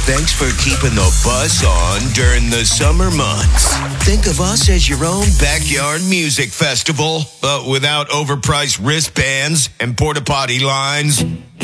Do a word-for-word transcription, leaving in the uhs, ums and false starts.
Thanks for keeping the bus on during the summer months. Think of us as your own backyard music festival, but without overpriced wristbands and porta potty lines.